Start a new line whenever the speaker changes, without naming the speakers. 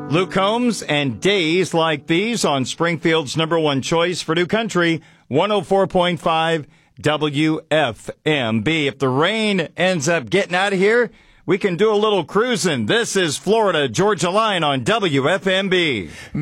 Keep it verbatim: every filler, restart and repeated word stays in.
Luke Combs and Days Like These on Springfield's number one choice for New Country, one oh four point five W F M B. If the rain ends up getting out of here, we can do a little cruising. This is Florida Georgia Line on W F M B.